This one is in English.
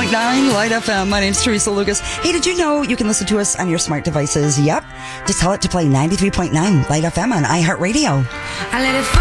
93.9 Light FM. My name's Teresa Lucas. Hey, did you know you can listen to us on your smart devices? Yep. Just tell it to play 93.9 Light FM on iHeartRadio. I let it